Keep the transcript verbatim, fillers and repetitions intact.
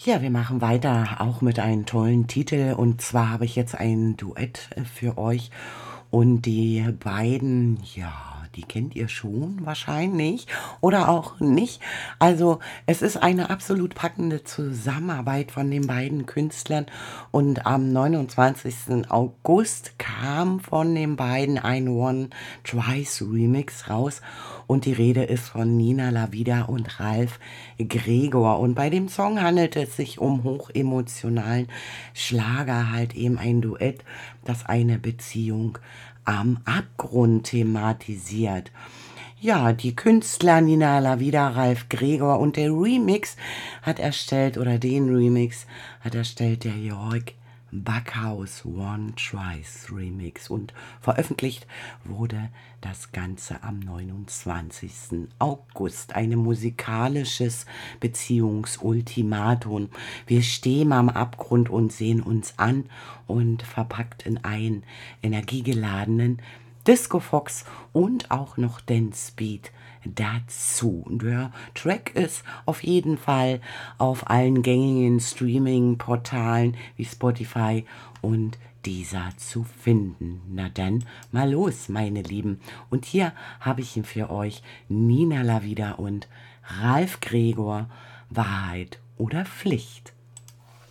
Ja, wir machen weiter, auch mit einem tollen Titel. Und zwar habe ich jetzt ein Duett äh, für euch. Und die beiden, ja, die kennt ihr schon wahrscheinlich oder auch nicht. Also es ist eine absolut packende Zusammenarbeit von den beiden Künstlern. Und am neunundzwanzigsten August kam von den beiden ein One Twice Remix raus. Und die Rede ist von Nina Lavida und Ralf Gregor. Und bei dem Song handelt es sich um hochemotionalen Schlager, halt eben ein Duett, das eine Beziehung am Abgrund thematisiert. Ja, die Künstler Nina Lavida, Ralf Gregor und der Remix hat erstellt, oder den Remix hat erstellt der Jörg Backhaus One Twice Remix, und veröffentlicht wurde das Ganze am neunundzwanzigsten August. Ein musikalisches Beziehungsultimatum. Wir stehen am Abgrund und sehen uns an, und verpackt in einen energiegeladenen Disco Fox und auch noch Dance Beat dazu. Der Track ist auf jeden Fall auf allen gängigen Streaming-Portalen wie Spotify und dieser zu finden. Na dann, mal los, meine Lieben. Und hier habe ich ihn für euch, Nina Lavida und Ralf Gregor, Wahrheit oder Pflicht.